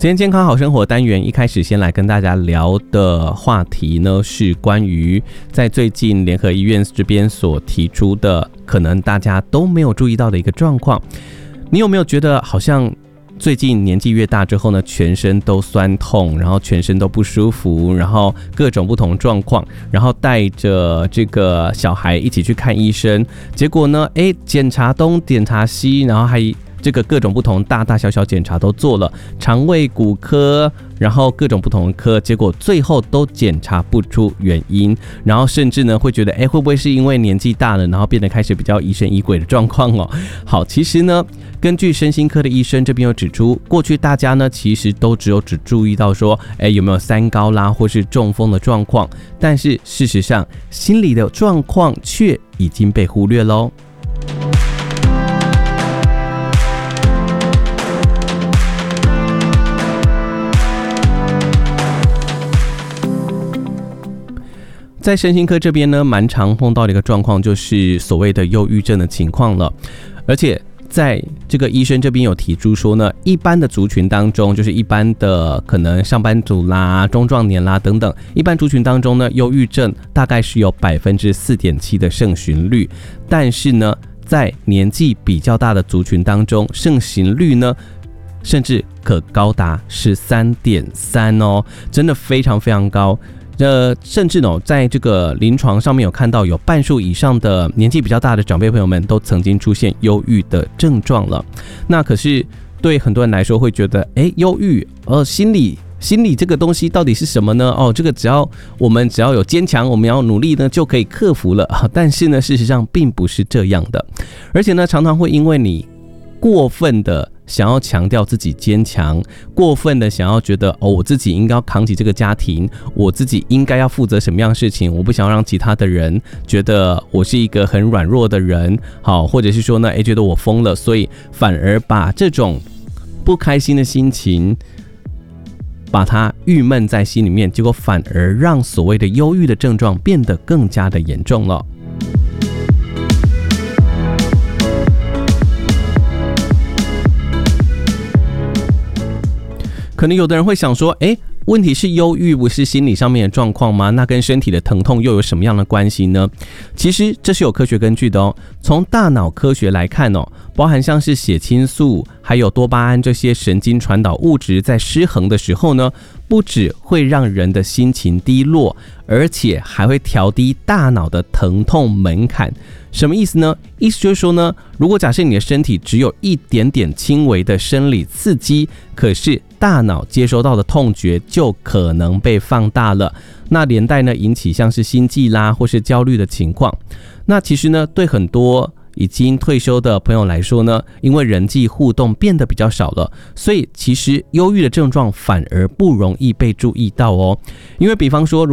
今天健康好生活单元一开始先来跟大家聊的话题呢，是关于在最近联合医院这边所提出的可能大家都没有注意到的一个状况。你有没有觉得好像最近年纪越大之后呢，全身都酸痛，然后全身都不舒服，然后各种不同状况，然后带着这个小孩一起去看医生，结果呢检查东检查西，然后还这个各种不同大大小小检查都做了，肠胃骨科，然后各种不同的科，结果最后都检查不出原因，然后甚至呢会觉得会不会是因为年纪大了，然后变得开始比较疑神疑鬼的状况哦。好，其实呢根据身心科的医生这边有指出，过去大家呢其实都只注意到说有没有三高啦或是中风的状况，但是事实上心理的状况却已经被忽略咯。在身心科这边呢，蛮常碰到的一个状况就是所谓的忧郁症的情况了，而且在这个医生这边有提出说呢，一般的族群当中，就是一般的可能上班族啦、中壮年啦等等，一般族群当中呢，忧郁症大概是有 4.7% 的盛行率，但是呢，在年纪比较大的族群当中，盛行率呢甚至可高达 13.3% 哦，真的非常非常高。甚至在这个临床上面有看到有半数以上的年纪比较大的长辈朋友们都曾经出现忧郁的症状了。那可是对很多人来说会觉得忧郁心理这个东西到底是什么呢？这个我们只要有坚强，我们要努力呢就可以克服了。但是呢事实上并不是这样的，而且呢常常会因为你过分的想要强调自己坚强，过分的想要觉得我自己应该要扛起这个家庭，我自己应该要负责什么样的事情，我不想要让其他的人觉得我是一个很软弱的人，好，或者是说呢觉得我疯了，所以反而把这种不开心的心情把它郁闷在心里面，结果反而让所谓的忧郁的症状变得更加的严重了。可能有的人会想说，问题是忧郁不是心理上面的状况吗？那跟身体的疼痛又有什么样的关系呢？其实这是有科学根据的哦。从大脑科学来看包含像是血清素还有多巴胺这些神经传导物质在失衡的时候呢，不只会让人的心情低落，而且还会调低大脑的疼痛门槛。什么意思呢？意思就是说呢，如果假设你的身体只有一点点轻微的生理刺激，可是大脑接收到的痛觉就可能被放大了，那连带呢引起像是心悸啦或是焦虑的情况。那其实呢对很多已经退休的朋友来说呢，因为人际互动变得比较少了，所以其实忧郁的症状反而不容易被注意到哦。因为比方说